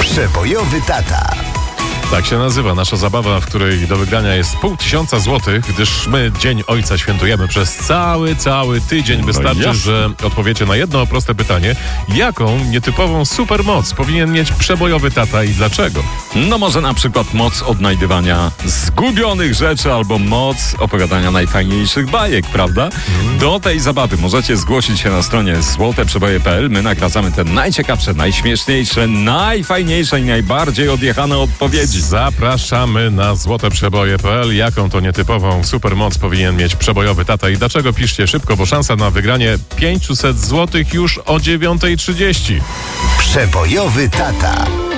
Przebojowy tata. Tak się nazywa nasza zabawa, w której do wygrania jest 500 złotych, gdyż my Dzień Ojca świętujemy przez cały tydzień. Wystarczy, że odpowiecie na jedno proste pytanie. Jaką nietypową supermoc powinien mieć przebojowy tata i dlaczego? No może na przykład moc odnajdywania zgubionych rzeczy albo moc opowiadania najfajniejszych bajek, prawda? Do tej zabawy możecie zgłosić się na stronie złoteprzeboje.pl. My nagradzamy te najciekawsze, najśmieszniejsze, najfajniejsze i najbardziej odjechane odpowiedzi. Zapraszamy na złoteprzeboje.pl. Jaką to nietypową supermoc powinien mieć przebojowy tata i dlaczego? Piszcie szybko, bo szansa na wygranie 500 złotych już o 9:30. Przebojowy tata.